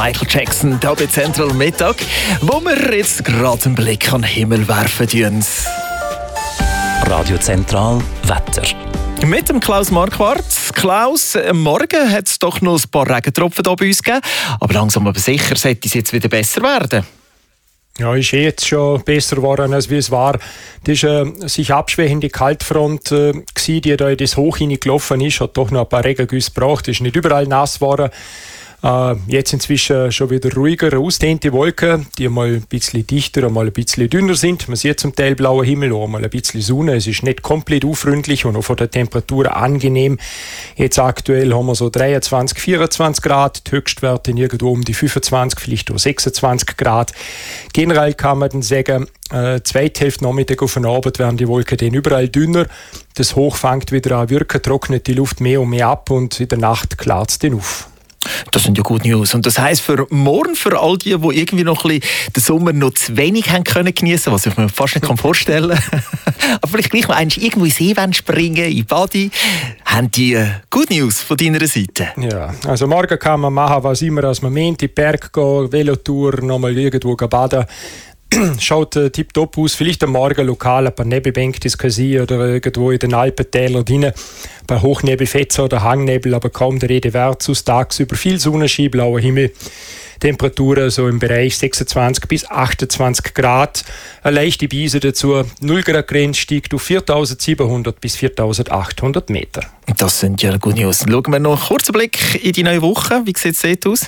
Michael Jackson, hier bei Central Mittag, wo wir jetzt gerade einen Blick an den Himmel werfen tun. Radio Zentral Wetter. Mit dem Klaus Marquardt. Klaus, am Morgen hat es doch noch ein paar Regentropfen hier bei uns gegeben, aber langsam aber sicher sollte es jetzt wieder besser werden. Ja, ist jetzt schon besser geworden, als wie es war. Das ist eine sich abschwächende Kaltfront, die da in das Hoch hineingelaufen ist, hat doch noch ein paar Regengüsse gebraucht, ist nicht überall nass geworden. Jetzt inzwischen schon wieder ruhiger, ausdehnte Wolken, die mal ein bisschen dichter, mal ein bisschen dünner sind. Man sieht zum Teil blauer Himmel, auch mal ein bisschen Sonne. Es ist nicht komplett unfreundlich und auch von der Temperatur angenehm. Jetzt aktuell haben wir so 23, 24 Grad, die Höchstwerte irgendwo um die 25, vielleicht auch 26 Grad. Generell kann man dann sagen, zweite Hälfte Nachmittag auf den Abend werden die Wolken dann überall dünner. Das Hoch fängt wieder an wirken, trocknet die Luft mehr und mehr ab und in der Nacht klart es dann auf. Das sind ja gute News. Und das heisst für morgen, für all die irgendwie noch ein bisschen den Sommer noch zu wenig haben können geniessen, was ich mir fast nicht vorstellen kann. Aber vielleicht gleich mal irgendwo in den See springen, in Badi. Haben die Good News von deiner Seite? Ja, also morgen kann man machen, was immer, als man meint, in den Berg gehen, Velotour, nochmal irgendwo baden. Schaut tipptopp aus. Vielleicht am Morgen lokal ein paar Nebelbänke, das kann sein, oder irgendwo in den Alpentälern drin. Ein paar Hochnebelfetzen oder Hangnebel, aber kaum der Rede wert. Aus tagsüber viel Sonnenschein, blauer Himmel. Temperaturen so im Bereich 26 bis 28 Grad. Eine leichte Brise dazu. 0 Grad Grenze steigt auf 4.700 bis 4.800 Meter. Das sind ja gute News. Schauen wir noch einen kurzen Blick in die neue Woche. Wie sieht es dort aus?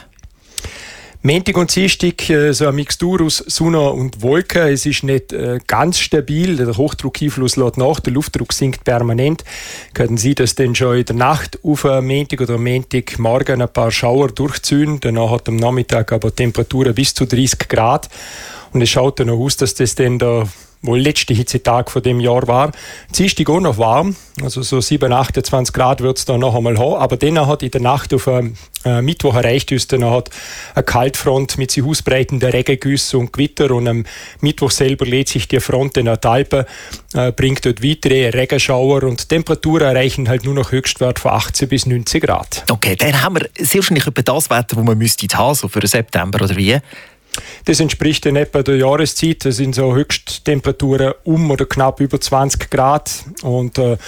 Montag und Dienstag so eine Mixtur aus Sonne und Wolken. Es ist nicht ganz stabil. Der Hochdruckeinfluss lässt nach, der Luftdruck sinkt permanent. Können Sie das dann schon in der Nacht auf Montag oder Montagmorgen ein paar Schauer durchziehen. Danach hat am Nachmittag aber Temperaturen bis zu 30 Grad. Und es schaut dann noch aus, dass das dann der wohl letzte Hitzetag von dem Jahr war. Dienstag auch noch warm, also so 7, 28 Grad wird es dann noch einmal haben, aber dann hat in der Nacht auf Mittwoch erreicht uns dann hat eine Kaltfront mit sich ausbreitenden Regengüssen und Gewitter und am Mittwoch selber lädt sich die Front in die Alpen, bringt dort weitere Regenschauer und Temperaturen erreichen halt nur noch Höchstwert von 18 bis 19 Grad. Okay, dann haben wir sehr wahrscheinlich etwa das Wetter, das man müsste haben, so für den September oder wie? Das entspricht dann etwa der Jahreszeit. Das sind so Höchsttemperaturen oder knapp über 20 Grad. Und an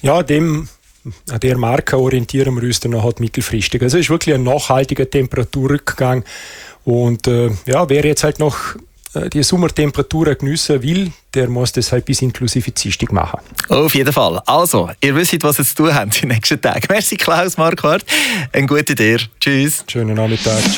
der Marke orientieren wir uns dann noch halt mittelfristig. Also es ist wirklich ein nachhaltiger Temperaturrückgang. Und wer jetzt halt noch die Sommertemperaturen geniessen will, der muss das halt bis inklusive Dienstag machen. Auf jeden Fall. Also, ihr wisst, was ihr zu tun habt in den nächsten Tagen. Merci Klaus Marquardt. Einen guten dir. Tschüss. Schönen Nachmittag.